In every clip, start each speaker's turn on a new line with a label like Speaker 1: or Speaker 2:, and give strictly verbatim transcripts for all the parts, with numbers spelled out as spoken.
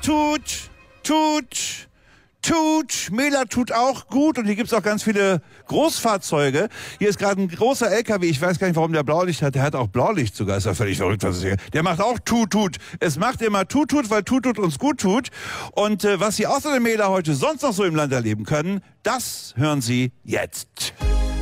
Speaker 1: tut, tut, tut. Mela tut auch gut und hier gibt's auch ganz viele Großfahrzeuge. Hier ist gerade ein großer L K W, ich weiß gar nicht, warum der Blaulicht hat. Der hat auch Blaulicht sogar, ist ja völlig verrückt, was ist hier. Der macht auch tut, tut. Es macht immer tut, tut, weil tut, tut uns gut tut. Und äh, was Sie außer der Mela heute sonst noch so im Land erleben können, das hören Sie jetzt.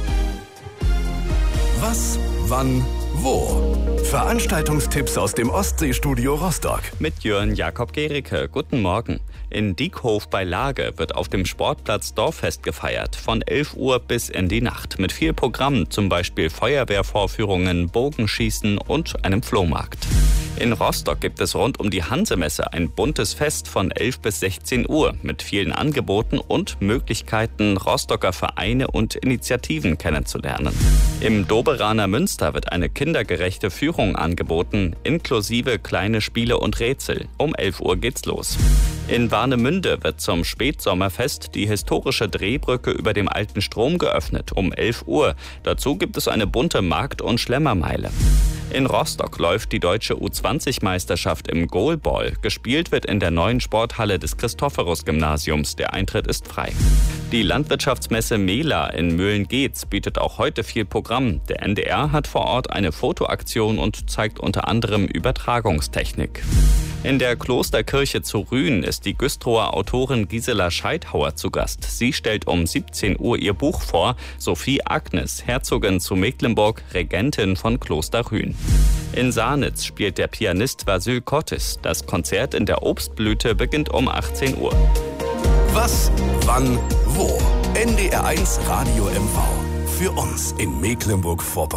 Speaker 2: Was, wann, wo? Veranstaltungstipps aus dem Ostseestudio Rostock.
Speaker 3: Mit Jörn Jakob Gericke. Guten Morgen. In Diekhof bei Lage wird auf dem Sportplatz Dorffest gefeiert. Von elf Uhr bis in die Nacht. Mit viel Programm, zum Beispiel Feuerwehrvorführungen, Bogenschießen und einem Flohmarkt. In Rostock gibt es rund um die Hansemesse ein buntes Fest von elf bis sechzehn Uhr mit vielen Angeboten und Möglichkeiten, Rostocker Vereine und Initiativen kennenzulernen. Im Doberaner Münster wird eine kindergerechte Führung angeboten, inklusive kleine Spiele und Rätsel. Um elf Uhr geht's los. In Warnemünde wird zum Spätsommerfest die historische Drehbrücke über dem alten Strom geöffnet, um elf Uhr. Dazu gibt es eine bunte Markt- und Schlemmermeile. In Rostock läuft die deutsche U zwanzig Meisterschaft im Goalball. Gespielt wird in der neuen Sporthalle des Christophorus-Gymnasiums. Der Eintritt ist frei. Die Landwirtschaftsmesse Mela in Möhlen-Geetz bietet auch heute viel Programm. Der N D R hat vor Ort eine Fotoaktion und zeigt unter anderem Übertragungstechnik. In der Klosterkirche zu Rühen ist die Güstrower Autorin Gisela Scheidhauer zu Gast. Sie stellt um siebzehn Uhr ihr Buch vor, Sophie Agnes, Herzogin zu Mecklenburg, Regentin von Kloster Rühen. In Sarnitz spielt der Pianist Vasyl Kottis. Das Konzert in der Obstblüte beginnt um achtzehn Uhr.
Speaker 2: Was, wann, wo? N D R eins Radio M V. Für uns in Mecklenburg-Vorpommern.